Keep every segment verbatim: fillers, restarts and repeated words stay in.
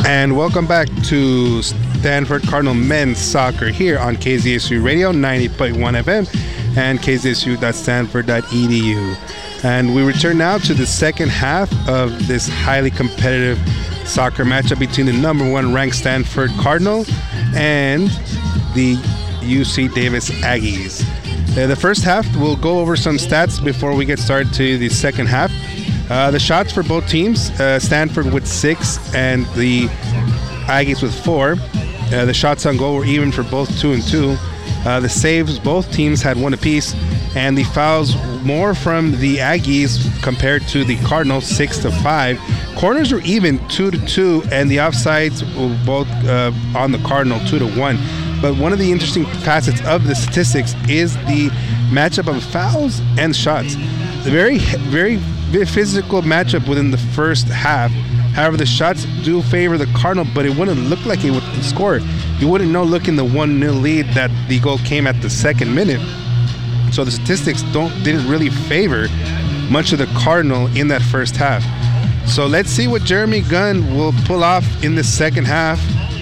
And welcome back to Stanford Cardinal Men's Soccer here on K Z S U Radio ninety point one F M and k z s u dot stanford dot e d u. And we return now to the second half of this highly competitive soccer matchup between the number one ranked Stanford Cardinal and the U C Davis Aggies. Uh, the first half, we'll go over some stats before we get started to the second half. Uh, the shots for both teams, uh, Stanford with six and the Aggies with four. Uh, the shots on goal were even for both two and two. Uh, the saves, both teams had one apiece, and the fouls more from the Aggies compared to the Cardinals, six to five. Corners were even two to two, and the offsides were both uh, on the Cardinal, two to one. But one of the interesting facets of the statistics is the matchup of fouls and shots. The very, very physical matchup within the first half. However, the shots do favor the Cardinal, but it wouldn't look like it would score. You wouldn't know looking the one nil lead that the goal came at the second minute. So the statistics don't didn't really favor much of the Cardinal in that first half. So let's see what Jeremy Gunn will pull off in the second half.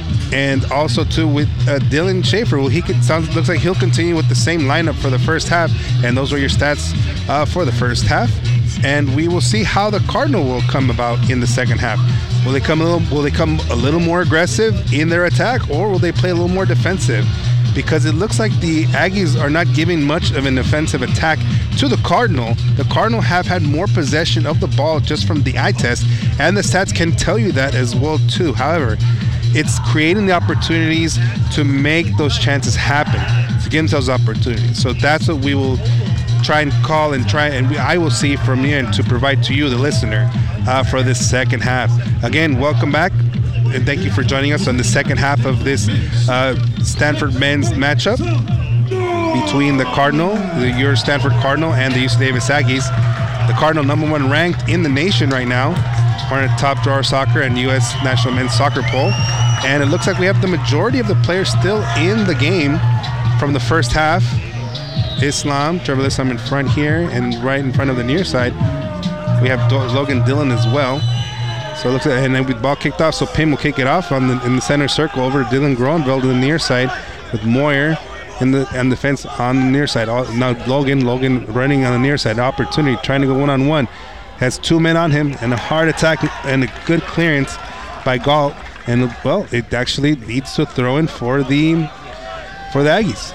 And also too with uh, Dylan Schaefer. Well, he could sounds looks like he'll continue with the same lineup for the first half. And those are your stats uh, for the first half. And we will see how the Cardinal will come about in the second half. Will they come a little? Will they come a little more aggressive in their attack, or will they play a little more defensive? Because it looks like the Aggies are not giving much of an offensive attack to the Cardinal. The Cardinal have had more possession of the ball just from the eye test, and the stats can tell you that as well too. However, it's creating the opportunities to make those chances happen, to give themselves opportunities. So that's what we will try and call and try, and we, I will see from here and to provide to you, the listener, uh, for this second half. Again, welcome back, and thank you for joining us on the second half of this uh, Stanford men's matchup between the Cardinal, the your Stanford Cardinal, and the U C Davis Aggies. The Cardinal, number one ranked in the nation right now, are in a top drawer soccer and U S National Men's Soccer poll. And it looks like we have the majority of the players still in the game from the first half. Islam, Trevor Islam in front here, and right in front of the near side, we have Logan Dillon as well. So it looks like, and then with the ball kicked off, so Pim will kick it off on the, in the center circle over Dylan Gronville to the near side with Moyer in the and the fence on the near side. All, now Logan, Logan running on the near side, opportunity, trying to go one-on-one. Has two men on him and a hard attack and a good clearance by Galt. And, well, it actually leads to a throw-in for the, for the Aggies.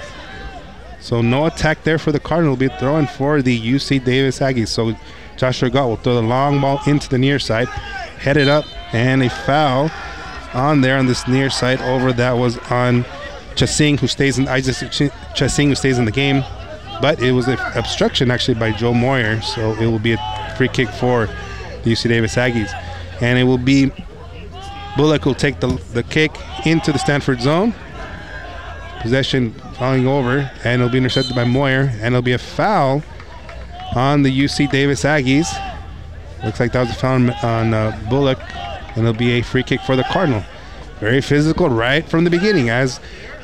So no attack there for the Cardinal. Will be throwing for the U C Davis Aggies. So Joshua Galt will throw the long ball into the near side, head it up, and a foul on there on this near side over. That was on Chasing, who stays in Isaac Chasing, who stays in the game. But it was an obstruction actually by Joe Moyer. So it will be a free kick for the U C Davis Aggies. And it will be Bullock will take the, the kick into the Stanford zone. Possession falling over, and it'll be intercepted by Moyer, and it'll be a foul on the U C Davis Aggies. Looks like that was a foul on uh, Bullock, and it'll be a free kick for the Cardinal. Very physical right from the beginning, as